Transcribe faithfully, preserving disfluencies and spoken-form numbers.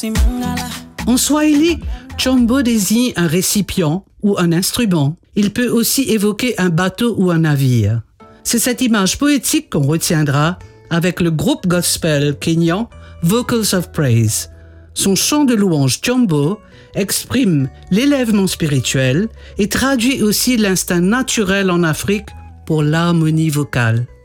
En swahili, chombo désigne un récipient ou un instrument. Il peut aussi évoquer un bateau ou un navire. C'est cette image poétique qu'on retiendra avec le groupe gospel kényan Vocals of Praise. Son chant de louange chombo exprime l'élèvement spirituel et traduit aussi l'instinct naturel en Afrique pour l'harmonie vocale.